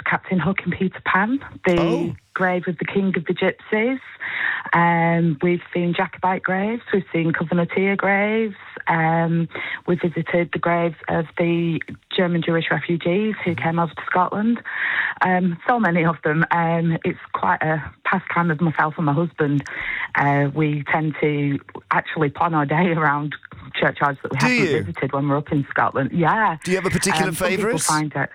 Captain Hook in Peter Pan, the grave of the King of the Gypsies. We've seen Jacobite graves, we've seen Covenanter graves, we've visited the graves of the German Jewish refugees who came over to Scotland. So many of them. It's quite a pastime of myself and my husband. We tend to actually plan our day around churchyards that we haven't visited when we're up in Scotland. Yeah. Do you have a particular favourite? People find it.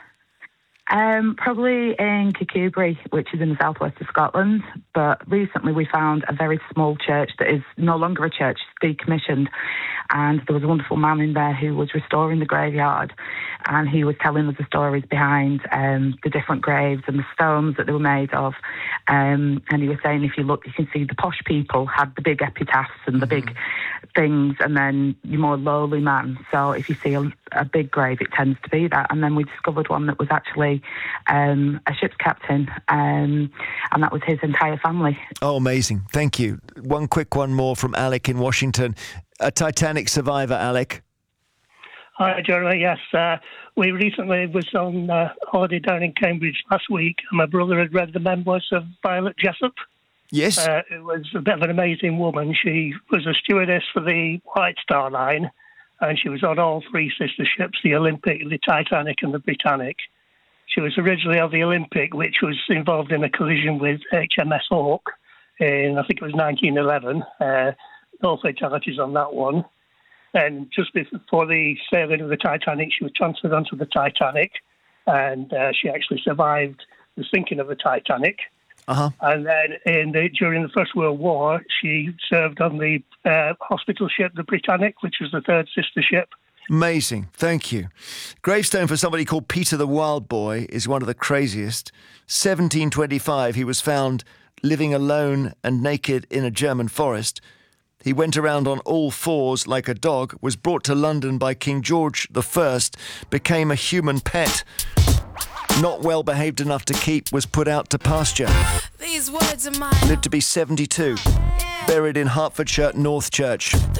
Probably in Kirkcudbright, which is in the southwest of Scotland. But recently we found a very small church that is no longer a church, it's decommissioned. And there was a wonderful man in there who was restoring the graveyard. And he was telling us the stories behind the different graves and the stones that they were made of. And he was saying, if you look, you can see the posh people had the big epitaphs and the big things, and then your more lowly man. So if you see a big grave, it tends to be that. And then we discovered one that was actually a ship's captain, and that was his entire family. Oh, amazing. Thank you. One quick one more from Alec in Washington. A Titanic survivor, Alec. Hi, Jeremy. Yes, we recently was on holiday down in Cambridge last week, and my brother had read the memoirs of Violet Jessop. Yes. It was a bit of an amazing woman. She was a stewardess for the White Star Line, and she was on all three sister ships, the Olympic, the Titanic and the Britannic. She was originally on the Olympic, which was involved in a collision with HMS Hawke in, I think it was 1911. No fatalities on that one. And just before the sailing of the Titanic, she was transferred onto the Titanic, and she actually survived the sinking of the Titanic. And then during the First World War, she served on the hospital ship, the Britannic, which was the third sister ship. Amazing. Thank you. Gravestone for somebody called Peter the Wild Boy is one of the craziest. 1725, he was found living alone and naked in a German forest. He went around on all fours like a dog, was brought to London by King George I, became a human pet. Not well behaved enough to keep, was put out to pasture. These words are mine. Lived to be 72. Buried in Hertfordshire North Church.